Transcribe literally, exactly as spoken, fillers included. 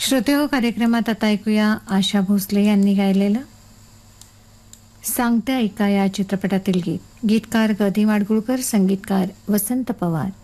श्रोते हो, कार्यक्रमात आता ऐकूया आशा भोसले यांनी गायलेलं सांगते ऐका या चित्रपटातील गीत. गीतकार ग दी माडगुळकर, संगीतकार वसंत पवार.